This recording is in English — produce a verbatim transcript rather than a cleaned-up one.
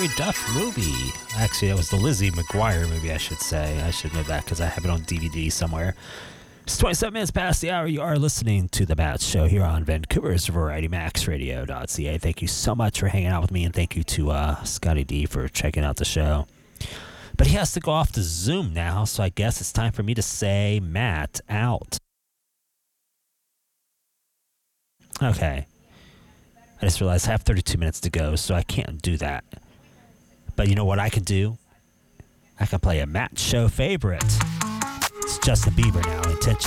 Hilary Duff movie. Actually, that was the Lizzie McGuire movie, I should say. I should know that because I have it on D V D somewhere. It's twenty-seven minutes past the hour. You are listening to The Matt Show here on Vancouver's Variety Max Radio dot C A. Thank you so much for hanging out with me, and thank you to uh, Scotty D for checking out the show. But he has to go off to Zoom now, so I guess it's time for me to say Matt out. Okay. I just realized I have thirty-two minutes to go, so I can't do that. But you know what I can do? I can play a Matt Show favorite. It's Justin Bieber now, Intention.